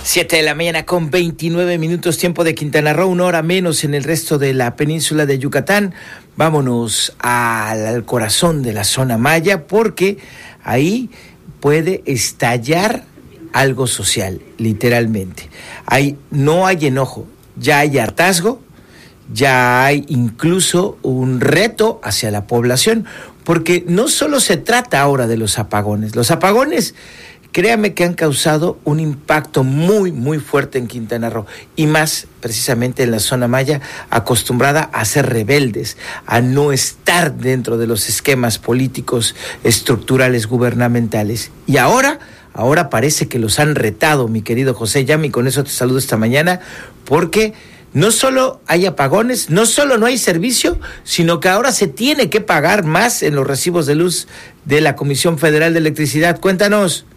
7 de la mañana con 29 minutos, tiempo de Quintana Roo, 1 hora menos en el resto de la península de Yucatán. Vámonos al corazón de la zona maya, porque ahí puede estallar algo social, literalmente. No hay enojo, ya hay hartazgo, ya hay incluso un reto hacia la población, porque no solo se trata ahora de los apagones. Los apagones, créame que han causado un impacto muy, muy fuerte en Quintana Roo, y más precisamente en la zona maya, acostumbrada a ser rebeldes, a no estar dentro de los esquemas políticos estructurales gubernamentales. Y ahora parece que los han retado, mi querido José Yami, con eso te saludo esta mañana, porque no solo hay apagones, no solo no hay servicio, sino que ahora se tiene que pagar más en los recibos de luz de la Comisión Federal de Electricidad. Cuéntanos.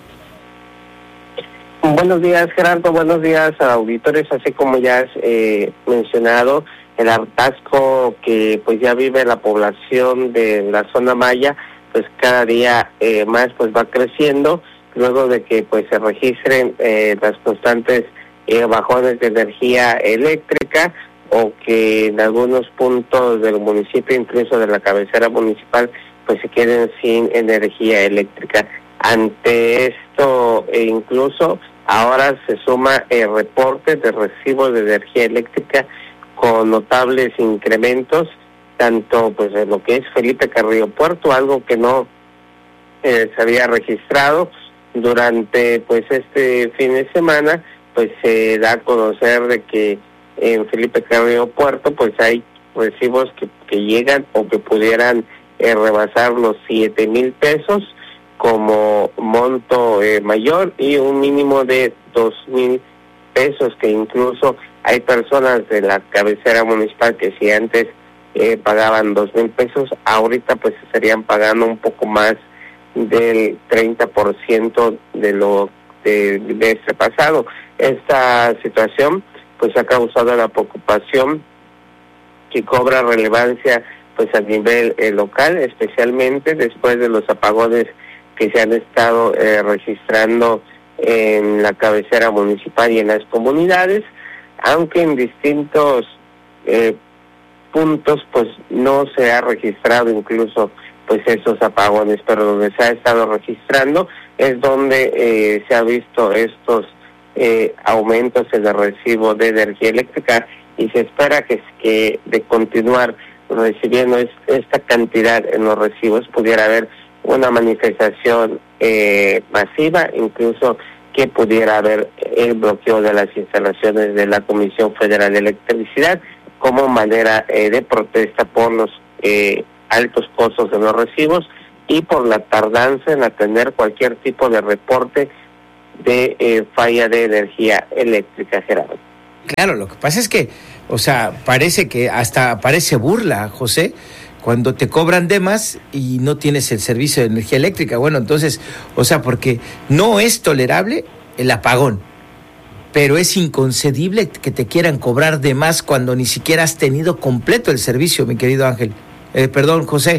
Buenos días, Gerardo. Buenos días a auditores. Así como ya has mencionado, el hartazgo que pues ya vive la población de la zona maya, pues cada día más pues va creciendo, luego de que pues se registren las constantes bajones de energía eléctrica, o que en algunos puntos del municipio, incluso de la cabecera municipal, pues se queden sin energía eléctrica. Ante esto, incluso ahora se suma el reporte de recibos de energía eléctrica con notables incrementos, tanto pues en lo que es Felipe Carrillo Puerto, algo que no se había registrado durante pues este fin de semana. Pues se da a conocer de que en Felipe Carrillo Puerto pues hay recibos que llegan o que pudieran rebasar los 7,000 pesos como monto mayor, y un mínimo de 2,000 pesos, que incluso hay personas de la cabecera municipal que si antes pagaban 2,000 pesos, ahorita pues estarían pagando un poco más del 30% de este pasado. Esta situación pues ha causado la preocupación que cobra relevancia pues a nivel local, especialmente después de los apagones que se han estado registrando en la cabecera municipal y en las comunidades, aunque en distintos puntos pues no se ha registrado incluso pues esos apagones, pero donde se ha estado registrando es donde se ha visto estos aumentos en el recibo de energía eléctrica, y se espera que de continuar recibiendo esta cantidad en los recibos pudiera haber una manifestación masiva, incluso que pudiera haber el bloqueo de las instalaciones de la Comisión Federal de Electricidad como manera de protesta por los altos costos de los recibos y por la tardanza en atender cualquier tipo de reporte de falla de energía eléctrica, Gerardo. Claro, lo que pasa es que, parece que hasta parece burla, José, cuando te cobran de más y no tienes el servicio de energía eléctrica. Bueno, entonces, porque no es tolerable el apagón, pero es inconcebible que te quieran cobrar de más cuando ni siquiera has tenido completo el servicio, mi querido Ángel. José.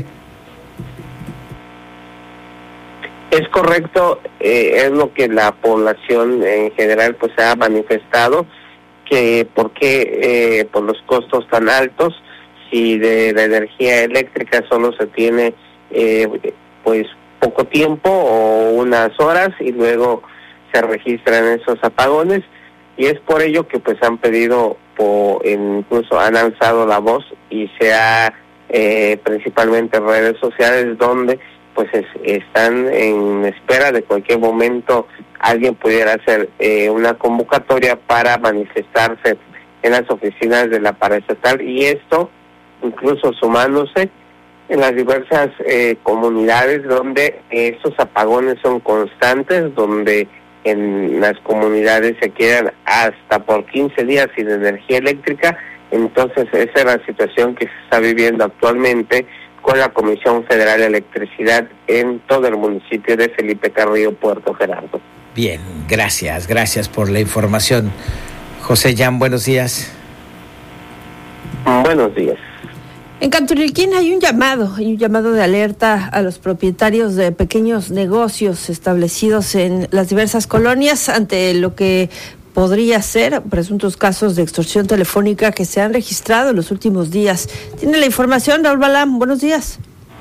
Es correcto, es lo que la población en general pues ha manifestado, que por qué por los costos tan altos, si de la energía eléctrica solo se tiene pues poco tiempo o unas horas y luego se registran esos apagones, y es por ello que pues han pedido incluso han alzado la voz, y se ha principalmente en redes sociales donde pues están en espera de cualquier momento alguien pudiera hacer una convocatoria para manifestarse en las oficinas de la paraestatal, y esto incluso sumándose en las diversas comunidades donde estos apagones son constantes, donde en las comunidades se quedan hasta por 15 días sin energía eléctrica. Entonces esa es la situación que se está viviendo actualmente con la Comisión Federal de Electricidad en todo el municipio de Felipe Carrillo Puerto, Gerardo. Bien, gracias por la información. José Jan, buenos días. Buenos días. En Cantunilquín hay un llamado de alerta a los propietarios de pequeños negocios establecidos en las diversas colonias ante lo que podría ser presuntos casos de extorsión telefónica que se han registrado en los últimos días. Tiene la información Raúl Balam, buenos días.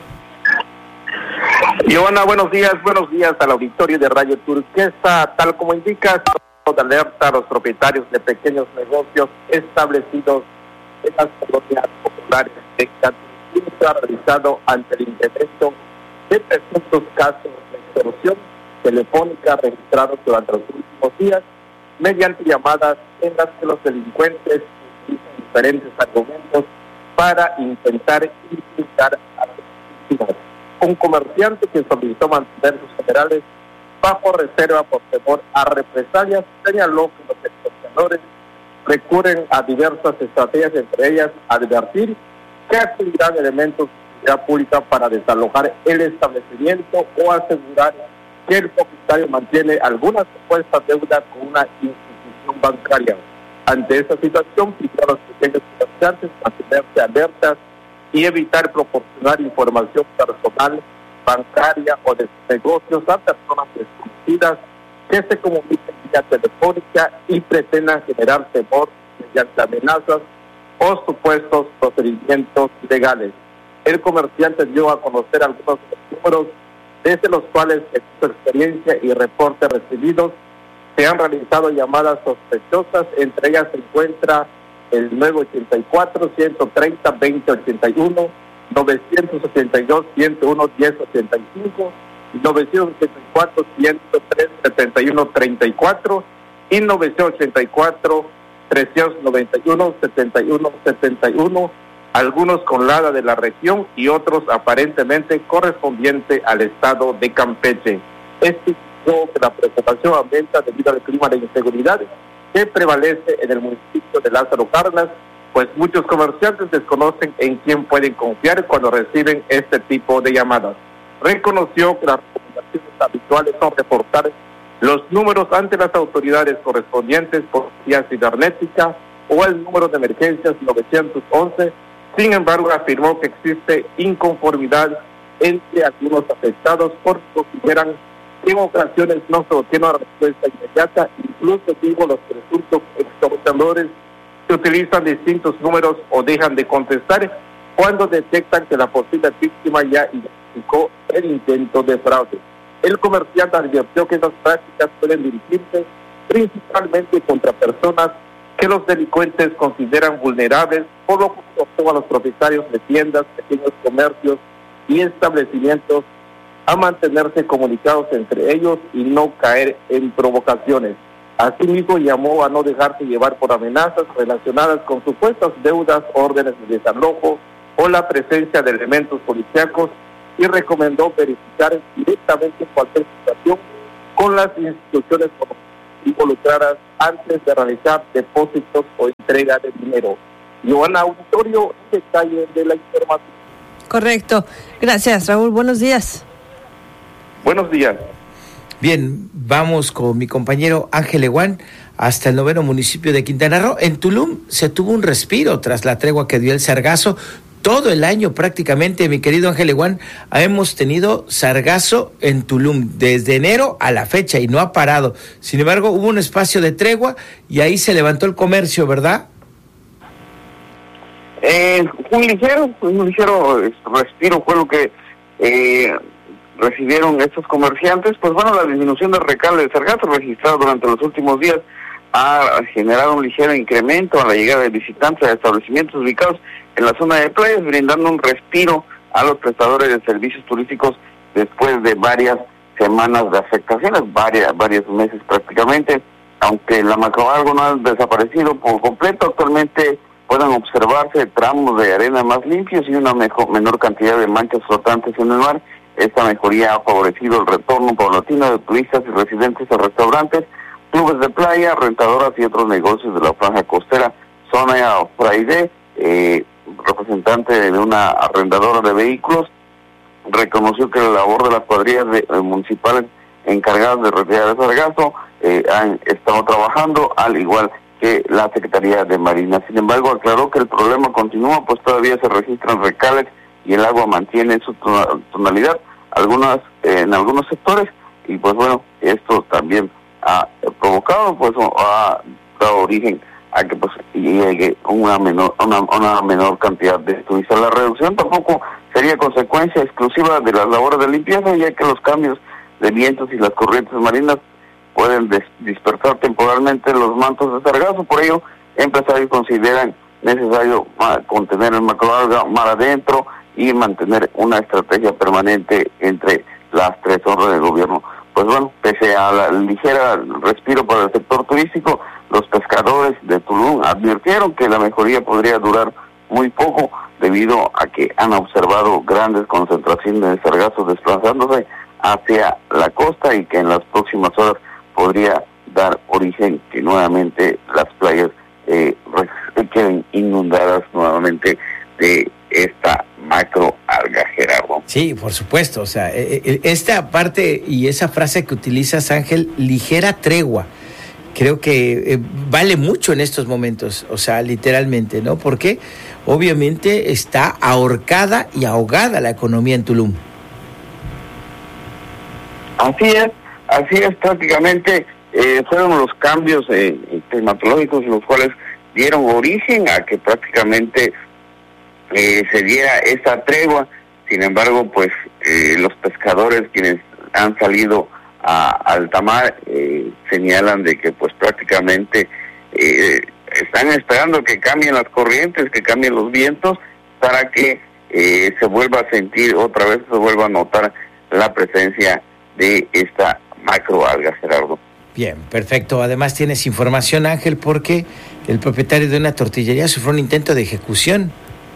Joana, buenos días al auditorio de Radio Turquesa. Tal como indica, de alerta a los propietarios de pequeños negocios establecidos en las colonias populares de Cantunilquín. Se ha realizado ante el incremento de presuntos casos de extorsión telefónica registrados durante los últimos días, mediante llamadas en las que los delincuentes utilizan diferentes argumentos para intentar intimidar a las víctimas. Un comerciante que solicitó mantener sus generales bajo reserva por temor a represalias señaló que los extorsionadores recurren a diversas estrategias, entre ellas advertir que acudirán elementos de seguridad pública para desalojar el establecimiento o asegurar que el propietario mantiene alguna supuesta deuda con una institución bancaria. Ante esta situación, pidió a los pequeños comerciantes mantenerse alertas y evitar proporcionar información personal, bancaria o de sus negocios a personas desconocidas que se comuniquen vía telefónica y pretendan generar temor mediante amenazas o supuestos procedimientos legales. El comerciante dio a conocer algunos de los números desde los cuales, en su experiencia y reportes recibidos, se han realizado llamadas sospechosas. Entre ellas se encuentra el 984-130-2081, 982-101-1085, 984-103-7134 y 984-391-7171, algunos con la ADA de la región y otros aparentemente correspondiente al estado de Campeche. Esto indicó que la preocupación aumenta debido al clima de inseguridad que prevalece en el municipio de Lázaro Cárdenas, pues muchos comerciantes desconocen en quién pueden confiar cuando reciben este tipo de llamadas. Reconoció que las recomendaciones habituales son reportar los números ante las autoridades correspondientes por vía cibernética o el número de emergencias 911. Sin embargo, afirmó que existe inconformidad entre algunos afectados porque consideran que en ocasiones no se obtiene una respuesta inmediata. Incluso digo, los presuntos extorsionadores que utilizan distintos números o dejan de contestar cuando detectan que la posible víctima ya identificó el intento de fraude. El comerciante advirtió que esas prácticas pueden dirigirse principalmente contra personas que los delincuentes consideran vulnerables, por lo que exhortó a los propietarios de tiendas, pequeños comercios y establecimientos a mantenerse comunicados entre ellos y no caer en provocaciones. Asimismo, llamó a no dejarse llevar por amenazas relacionadas con supuestas deudas, órdenes de desalojo o la presencia de elementos policíacos, y recomendó verificar directamente cualquier situación con las instituciones involucradas antes de realizar depósitos o entrega de dinero. Joana, auditorio, detalle de la información. Correcto. Gracias, Raúl. Buenos días. Buenos días. Bien, vamos con mi compañero Ángel Eguán hasta el 9º municipio de Quintana Roo. En Tulum se tuvo un respiro tras la tregua que dio el sargazo. Todo el año prácticamente, mi querido Ángel Eguán, hemos tenido sargazo en Tulum desde enero a la fecha y no ha parado. Sin embargo, hubo un espacio de tregua y ahí se levantó el comercio, ¿verdad? Un ligero respiro fue lo que recibieron estos comerciantes. Pues bueno, la disminución del recale de sargazo registrado durante los últimos días ha generado un ligero incremento a la llegada de visitantes a establecimientos ubicados en la zona de playas, brindando un respiro a los prestadores de servicios turísticos después de varias semanas de afectaciones, varios meses prácticamente. Aunque la macroalga no ha desaparecido por completo, actualmente pueden observarse tramos de arena más limpios y una menor cantidad de manchas flotantes en el mar. Esta mejoría ha favorecido el retorno paulatino de turistas y residentes a restaurantes, clubes de playa, rentadoras y otros negocios de la franja costera. Sonia Fraide, representante de una arrendadora de vehículos, reconoció que la labor de las cuadrillas municipales encargadas de retirar el sargazo han estado trabajando, al igual que la Secretaría de Marina. Sin embargo, aclaró que el problema continúa, pues todavía se registran recales y el agua mantiene su tonalidad en algunos sectores, y pues bueno, esto también ha provocado, pues ha dado origen a que pues llegue una menor cantidad de turistas. La reducción tampoco sería consecuencia exclusiva de las labores de limpieza, ya que los cambios de vientos y las corrientes marinas pueden dispersar temporalmente los mantos de sargazo. Por ello, empresarios consideran necesario contener el macroalga mar adentro y mantener una estrategia permanente entre las tres órdenes del gobierno. Pues bueno, pese a la ligera respiro para el sector turístico, los pescadores de Tulum advirtieron que la mejoría podría durar muy poco, debido a que han observado grandes concentraciones de sargazo desplazándose hacia la costa, y que en las próximas horas podría dar origen que nuevamente las playas queden inundadas nuevamente de esta macroalga, Gerardo. Sí, por supuesto, o sea, esta parte y esa frase que utilizas, Ángel, ligera tregua, creo que vale mucho en estos momentos, o sea, literalmente, ¿no? Porque obviamente está ahorcada y ahogada la economía en Tulum. Así es, prácticamente fueron los cambios climatológicos los cuales dieron origen a que prácticamente se diera esa tregua. Sin embargo, pues los pescadores quienes han salido a alta mar señalan de que pues prácticamente están esperando que cambien las corrientes, que cambien los vientos, para que se vuelva a sentir otra vez, se vuelva a notar la presencia de esta macroalga, Gerardo. Bien, perfecto. Además tienes información, Ángel, porque el propietario de una tortillería sufrió un intento de ejecución.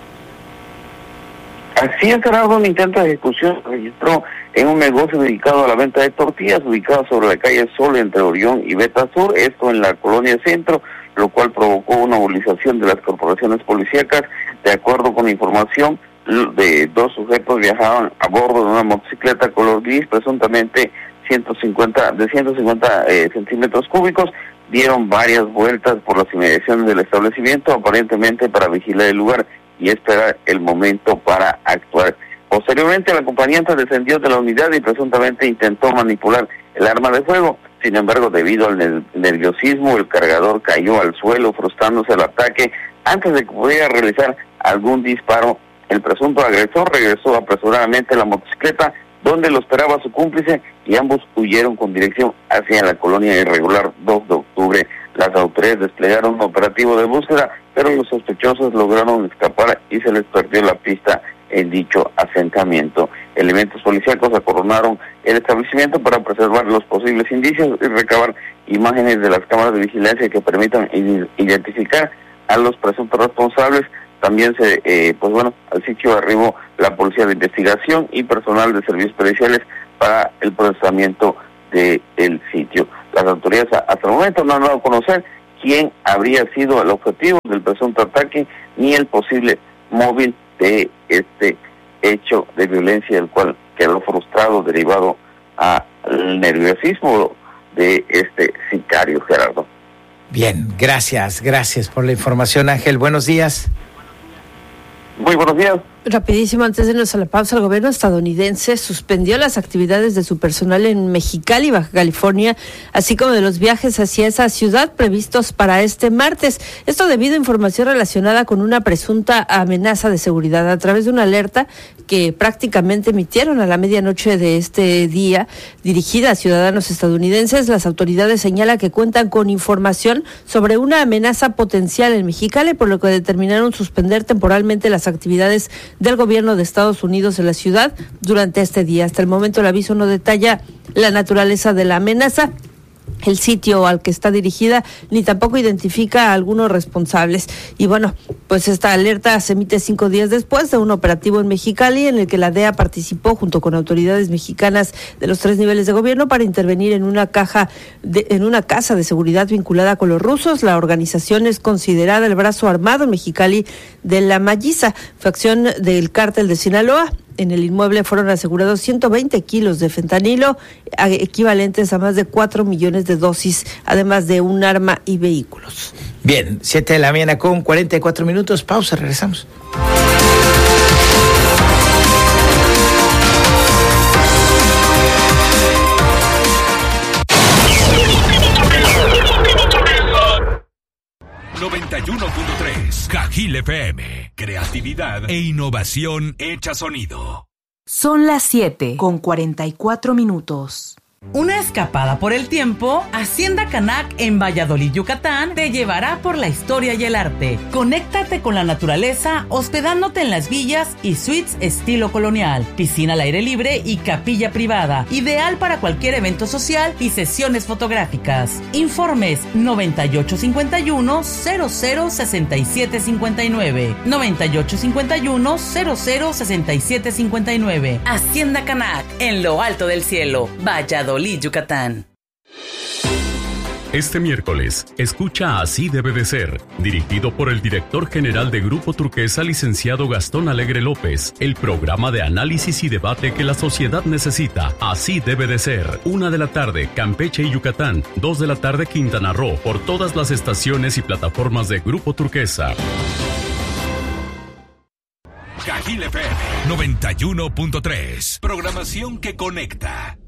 Así es, Gerardo, un intento de ejecución se registró en un negocio dedicado a la venta de tortillas, ubicado sobre la calle Sol entre Orión y Beta Sur, esto en la colonia Centro, lo cual provocó una movilización de las corporaciones policíacas. De acuerdo con información, de dos sujetos viajaban a bordo de una motocicleta color gris, presuntamente 150 centímetros cúbicos, dieron varias vueltas por las inmediaciones del establecimiento, aparentemente para vigilar el lugar y esperar el momento para actuar. Posteriormente, la acompañante descendió de la unidad y presuntamente intentó manipular el arma de fuego. Sin embargo, debido al nerviosismo, el cargador cayó al suelo, frustrándose el ataque. Antes de que pudiera realizar algún disparo, el presunto agresor regresó apresuradamente a la motocicleta, donde lo esperaba su cómplice, y ambos huyeron con dirección hacia la colonia irregular 2 de octubre. Las autoridades desplegaron un operativo de búsqueda, pero los sospechosos lograron escapar y se les perdió la pista en dicho asentamiento. Elementos policíacos acordonaron el establecimiento para preservar los posibles indicios y recabar imágenes de las cámaras de vigilancia que permitan identificar a los presuntos responsables. También al sitio arribó la Policía de Investigación y personal de servicios periciales para el procesamiento del sitio. Las autoridades hasta el momento no han dado a conocer quién habría sido el objetivo del presunto ataque, ni el posible móvil de este hecho de violencia, el cual quedó frustrado derivado al nerviosismo de este sicario, Gerardo. Bien, gracias por la información, Ángel. Buenos días. Muy buenos días. Rapidísimo, antes de irnos a la pausa, el gobierno estadounidense suspendió las actividades de su personal en Mexicali, Baja California, así como de los viajes hacia esa ciudad previstos para este martes. Esto debido a información relacionada con una presunta amenaza de seguridad. A través de una alerta que prácticamente emitieron a la medianoche de este día, dirigida a ciudadanos estadounidenses, las autoridades señalan que cuentan con información sobre una amenaza potencial en Mexicali, por lo que determinaron suspender temporalmente las actividades del gobierno de Estados Unidos en la ciudad durante este día. Hasta el momento el aviso no detalla la naturaleza de la amenaza, el sitio al que está dirigida, ni tampoco identifica a algunos responsables. Y bueno, pues esta alerta se emite 5 días después de un operativo en Mexicali en el que la DEA participó junto con autoridades mexicanas de los 3 niveles de gobierno para intervenir en una casa de seguridad vinculada con los rusos. La organización es considerada el brazo armado en Mexicali de la Malliza, facción del cártel de Sinaloa. En el inmueble fueron asegurados 120 kilos de fentanilo, equivalentes a más de 4 millones de dosis, además de un arma y vehículos. Bien, 7 de la mañana con 44 minutos. Pausa, regresamos. Cajil FM, creatividad e innovación hecha sonido. Son las 7:44. Una escapada por el tiempo, Hacienda Canac en Valladolid, Yucatán, te llevará por la historia y el arte. Conéctate con la naturaleza hospedándote en las villas y suites estilo colonial, piscina al aire libre y capilla privada, ideal para cualquier evento social y sesiones fotográficas. Informes 9851-006759, 9851-006759. Hacienda Canac, en lo alto del cielo, Valladolid, Yucatán. Este miércoles, escucha Así debe de ser, dirigido por el director general de Grupo Turquesa, licenciado Gastón Alegre López, el programa de análisis y debate que la sociedad necesita. Así debe de ser. 1 de la tarde, Campeche y Yucatán. 2 de la tarde, Quintana Roo, por todas las estaciones y plataformas de Grupo Turquesa. Cajil FM 91.3. Programación que conecta.